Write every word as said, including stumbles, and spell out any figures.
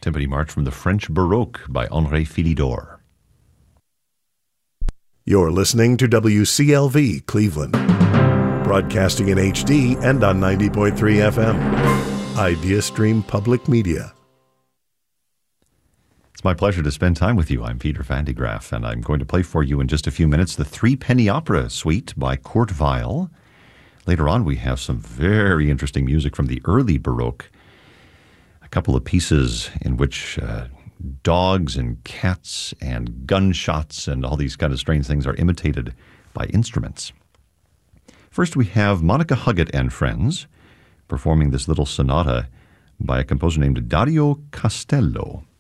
Timpani March from the French Baroque by Henri Philidor. You're listening to W C L V Cleveland, broadcasting in H D and on ninety point three F M. IdeaStream Public Media. It's my pleasure to spend time with you. I'm Peter Van de Graaff, and I'm going to play for you in just a few minutes the Three Penny Opera Suite by Kurt Weill. Later on, we have some very interesting music from the early Baroque, a couple of pieces in which uh, dogs and cats and gunshots and all these kind of strange things are imitated by instruments. First, we have Monica Huggett and Friends performing this little sonata by a composer named Dario Castello.